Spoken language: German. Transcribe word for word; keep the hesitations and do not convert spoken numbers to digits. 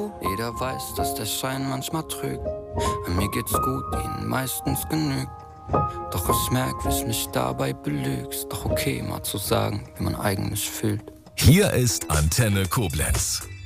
Jeder weiß, dass der Schein manchmal trügt. An mir geht's gut, ihnen meistens genügt. Doch ich merk, wie ich mich dabei belügst. Doch okay, mal zu sagen, wie man eigentlich fühlt. Hier ist Antenne Koblenz.